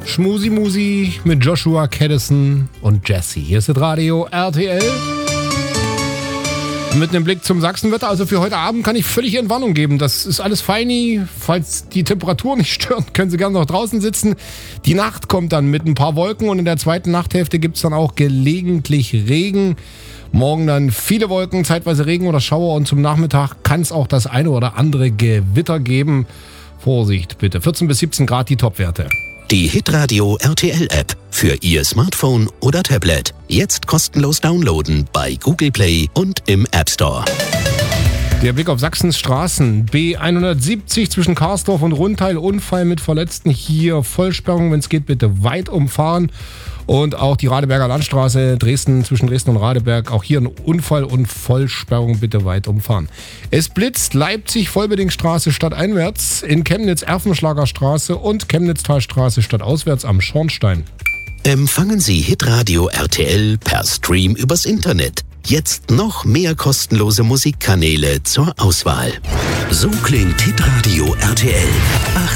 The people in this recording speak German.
Schmusi Musi mit Joshua Caddison und Jesse. Hier ist das Radio RTL. Mit einem Blick zum Sachsenwetter. Also für heute Abend kann ich völlig Entwarnung geben. Das ist alles feini. Falls die Temperatur nicht stört, können Sie gerne noch draußen sitzen. Die Nacht kommt dann mit ein paar Wolken und in der zweiten Nachthälfte gibt es dann auch gelegentlich Regen. Morgen dann viele Wolken, zeitweise Regen oder Schauer und zum Nachmittag kann es auch das eine oder andere Gewitter geben. Vorsicht bitte. 14 bis 17 Grad die Topwerte. Die Hitradio RTL App für Ihr Smartphone oder Tablet. Jetzt kostenlos downloaden bei Google Play und im App Store. Der Blick auf Sachsens Straßen. B170 zwischen Karsdorf und Rundteil. Unfall mit Verletzten. Hier Vollsperrung, wenn es geht, bitte weit umfahren. Und auch die Radeberger Landstraße Dresden zwischen Dresden und Radeberg. Auch hier ein Unfall und Vollsperrung, bitte weit umfahren. Es blitzt Leipzig Vollbedingstraße stadteinwärts, in Chemnitz Erfenschlagerstraße und Chemnitztalstraße stadtauswärts am Schornstein. Empfangen Sie Hitradio RTL per Stream übers Internet. Jetzt noch mehr kostenlose Musikkanäle zur Auswahl. So klingt Hitradio RTL.